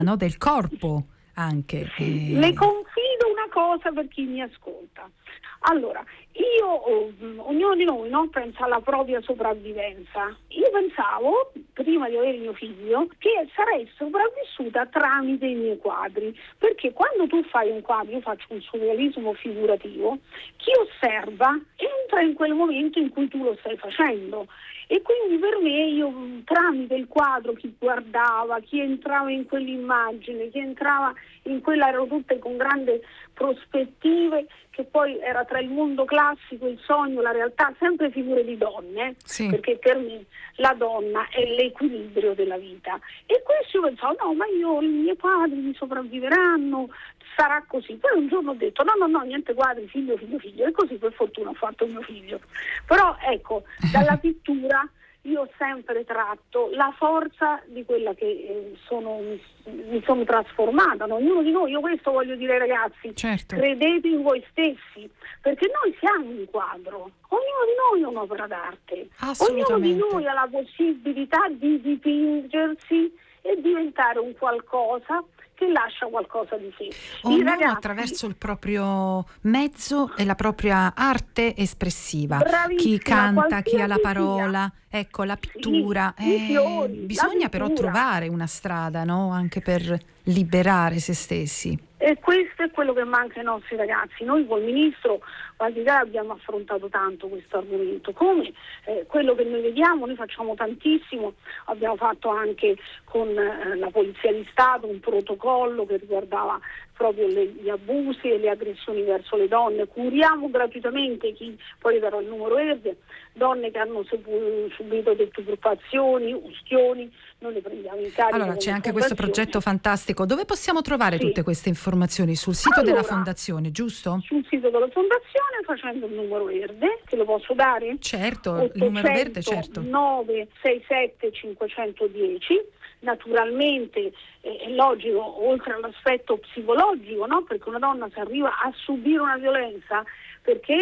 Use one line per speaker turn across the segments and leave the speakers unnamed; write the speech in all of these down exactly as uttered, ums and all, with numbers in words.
no? Del corpo anche.
Sì,
eh.
le confido una cosa per chi mi ascolta. Allora, io, oh, ognuno di noi, no, pensa alla propria sopravvivenza. Io pensavo, prima di avere mio figlio, che sarei sopravvissuta tramite i miei quadri, perché quando tu fai un quadro, io faccio un surrealismo figurativo, chi osserva entra in quel momento in cui tu lo stai facendo. E quindi per me, io tramite il quadro, chi guardava, chi entrava in quell'immagine, chi entrava in quella, erano tutte con grandi prospettive, che poi era tra il mondo classico, il sogno, la realtà, sempre figure di donne,
Sì.
perché per me la donna è l'equilibrio della vita. E questo io pensavo, no, ma io, i miei padri mi sopravviveranno, sarà così. Poi un giorno ho detto, no, no, no, niente quadri, figlio, figlio, figlio, e così per fortuna ho fatto mio figlio. Però ecco, dalla pittura io ho sempre tratto la forza di quella che eh, sono, mi, mi sono trasformata, no? Ognuno di noi, io questo voglio dire ai ragazzi,
Certo.
credete in voi stessi, perché noi siamo un quadro, ognuno di noi è un'opera d'arte, ognuno di noi ha la possibilità di dipingersi e diventare un qualcosa che lascia qualcosa di sé.
Ognuno
ragazzi,
attraverso il proprio mezzo e la propria arte espressiva. Chi
bravissima,
canta, chi ha la
qualsiasi
parola, ecco, la pittura.
Sì, i
eh,
fiori,
bisogna
la
però
pittura.
trovare una strada, no? Anche per liberare se stessi.
E questo è quello che manca ai nostri ragazzi. Noi col ministro Valditara abbiamo affrontato tanto questo argomento, come eh, quello che noi vediamo, noi facciamo tantissimo, abbiamo fatto anche con eh, la Polizia di Stato un protocollo che riguardava proprio le, gli abusi e le aggressioni verso le donne, curiamo gratuitamente, chi poi darò il numero verde, donne che hanno subito deturpazioni, ustioni, noi le prendiamo in carico.
Allora c'è anche questo progetto fantastico. Dove possiamo trovare sì. tutte queste informazioni? Sul sito
allora,
della fondazione, giusto?
Sul sito della fondazione, facendo il numero verde, che lo posso dare?
Certo, ottocento il numero verde, certo.
nove sei sette cinquecentodieci. Naturalmente eh, è logico, oltre all'aspetto psicologico, no? Perché una donna si arriva a subire una violenza, perché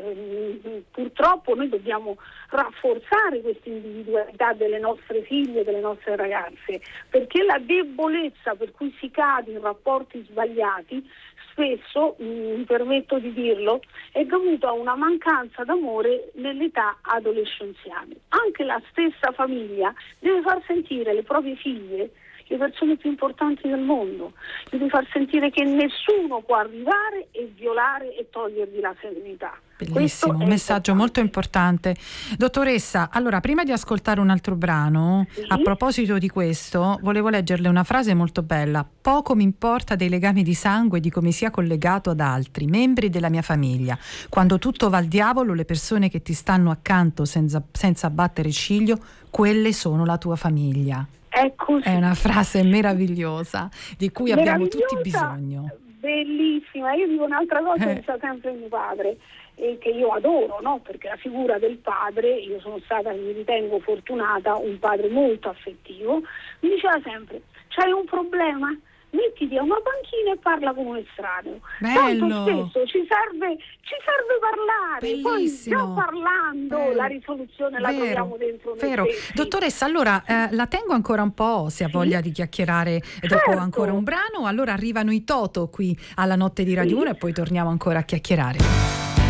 eh, purtroppo noi dobbiamo rafforzare questa individualità delle nostre figlie, delle nostre ragazze, perché la debolezza per cui si cade in rapporti sbagliati spesso, mi permetto di dirlo, è dovuto a una mancanza d'amore nell'età adolescenziale. Anche la stessa famiglia deve far sentire le proprie figlie le persone più importanti del mondo, deve far sentire che nessuno può arrivare e violare e togliergli la serenità.
Bellissimo, un messaggio importante. Molto importante. Dottoressa, allora prima di ascoltare un altro brano, sì. a proposito di questo, volevo leggerle una frase molto bella. Poco mi importa dei legami di sangue e di come sia collegato ad altri, membri della mia famiglia. Quando tutto va al diavolo, le persone che ti stanno accanto senza, senza battere ciglio, quelle sono la tua famiglia.
È così.
È una frase meravigliosa, di cui abbiamo tutti bisogno.
Bellissima. Io dico un'altra cosa che
eh.
diceva sempre mio padre, e che io adoro, no? Perché la figura del padre, io sono stata, mi ritengo fortunata, un padre molto affettivo, mi diceva sempre: c'hai un problema? Mettiti a una panchina e parla con un estraneo.
Bello.
Tanto spesso ci serve, ci serve parlare.
Bellissimo.
Poi già parlando
Bello.
La risoluzione la
Vero.
troviamo dentro
Vero.
noi stessi.
Dottoressa, allora eh, la tengo ancora un po', se ha
sì.
voglia di chiacchierare
certo.
dopo ancora un brano. Allora arrivano i Toto qui alla Notte di Radio
sì.
uno e poi torniamo ancora a chiacchierare.